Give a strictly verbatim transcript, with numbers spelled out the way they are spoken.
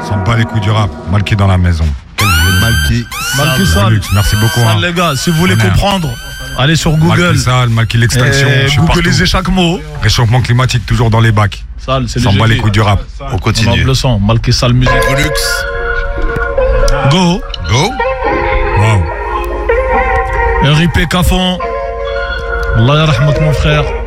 S'en bat les couilles du rap. Malky dans la maison. Malky. Malky Sall. Luxe, merci beaucoup. Sall, Hein. les gars, si vous voulez Honneur. comprendre, allez sur Google. Malky Sall, Malky l'extinction. Et je suis Googlisez partout. chaque mot. Réchauffement climatique toujours dans les bacs. Sall, c'est S'en le bat G les D. couilles du rap. On On continue. le son. Malky Sall musique. Luxe. Go. Go. Wow. R I P Cafon. Allah yarahmak mon frère.